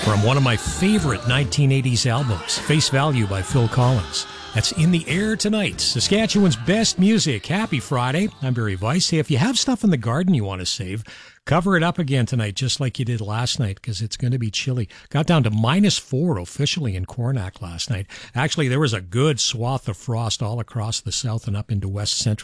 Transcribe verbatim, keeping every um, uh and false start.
from one of my favorite nineteen eighties albums, Face Value by Phil Collins. That's in the air tonight. Saskatchewan's best music. Happy Friday. I'm Barry Weiss. Hey, if you have stuff in the garden you want to save, cover it up again tonight, just like you did last night, because it's going to be chilly. Got down to minus four officially in Coronach last night. Actually, there was a good swath of frost all across the south and up into west central